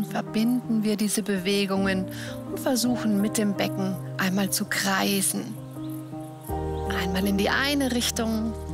verbinden wir diese Bewegungen und versuchen mit dem Becken einmal zu kreisen. Einmal in die eine Richtung